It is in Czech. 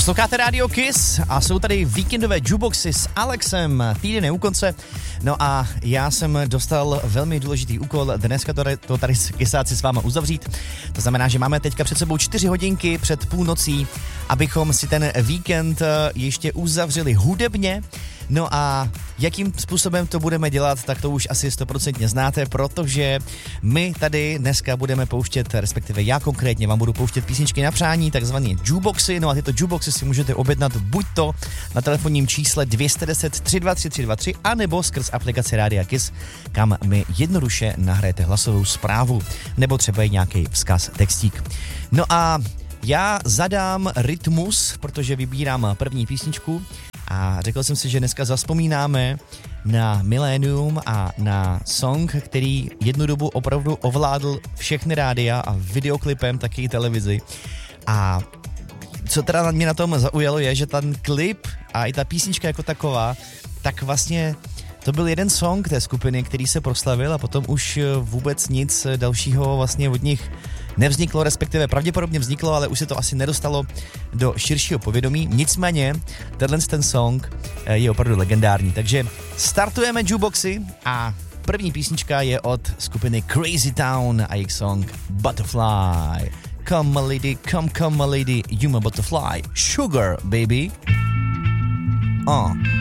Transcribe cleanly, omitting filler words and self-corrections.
Posloucháte Radio Kiss a jsou tady víkendové jukeboxy s Alexem. Týden je u konce. No a já jsem dostal velmi důležitý úkol dneska to tady s Kissáci s váma uzavřít. To znamená, že máme teďka před sebou 4 hodinky před půlnocí, abychom si ten víkend ještě uzavřeli hudebně. No a jakým způsobem to budeme dělat, tak to už asi 100% znáte, protože my tady dneska budeme pouštět, respektive já konkrétně vám budu pouštět písničky na přání, takzvané jukeboxy. No a tyto jukeboxy si můžete objednat buď to na telefonním čísle 210 323 323, anebo skrz aplikaci Rádia Kiss, kam mi jednoduše nahrajete hlasovou zprávu, nebo třeba i nějaký vzkaz, textík. No a já zadám rytmus, protože vybírám první písničku a řekl jsem si, že dneska zavzpomínáme na Millennium a na song, který jednu dobu opravdu ovládl všechny rádia a videoklipem taky i televizi. A co teda mě na tom zaujalo je, že ten klip a i ta písnička jako taková, tak vlastně to byl jeden song té skupiny, který se proslavil a potom už vůbec nic dalšího vlastně od nich nevzniklo, respektive pravděpodobně vzniklo, ale už se to asi nedostalo do širšího povědomí. Nicméně, ten song je opravdu legendární. Takže startujeme jukeboxy a první písnička je od skupiny Crazy Town a jejich song Butterfly. Come my lady, come my lady, you my butterfly. Sugar, baby.